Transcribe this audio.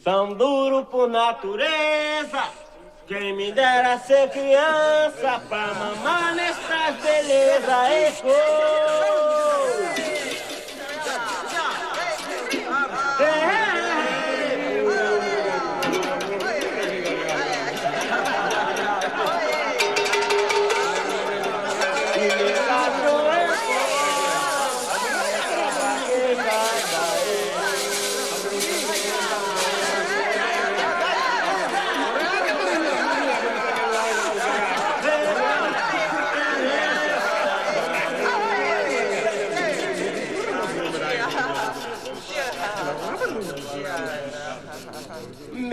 São duro por natureza. Quem me dera ser criança pra mamar nessas belezas. Eco.